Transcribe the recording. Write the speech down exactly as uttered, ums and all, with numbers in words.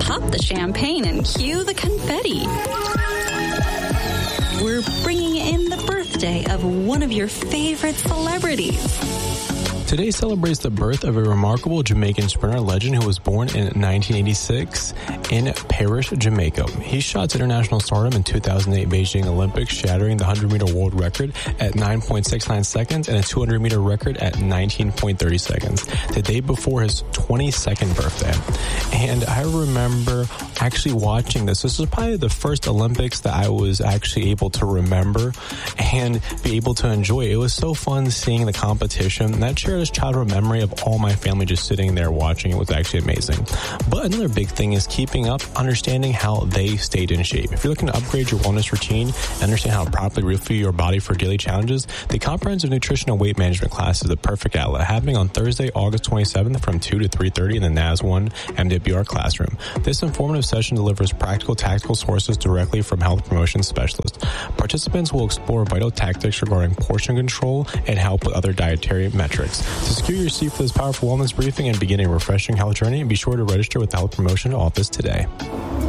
pop the champagne and cue the confetti. We're bringing in the birthday of one of your favorite celebrities. Today celebrates the birth of a remarkable Jamaican sprinter legend who was born in nineteen eighty-six in Paris, Jamaica. He shot to international stardom in two thousand eight Beijing Olympics, shattering the one hundred meter world record at nine point six nine seconds and a two hundred meter record at nineteen point three zero seconds, the day before his twenty-second birthday. And I remember actually watching this. This was probably the first Olympics that I was actually able to remember and be able to enjoy. It was so fun seeing the competition. That cherished childhood memory of all my family just sitting there watching it was actually amazing. But another big thing is keeping up, understanding how they stayed in shape. If you're looking to upgrade your wellness routine and understand how to properly refuel your body for daily challenges, the Comprehensive Nutrition and Weight Management class is the perfect outlet, happening on Thursday, August twenty-seventh from two to three thirty in the N A S one M W R classroom. This informative session delivers practical, tactical sources directly from health promotion specialists. Participants will explore vital tactics regarding portion control and help with other dietary metrics. To secure your seat for this powerful wellness briefing and begin a refreshing health journey, be sure to register with the Health Promotion Office today.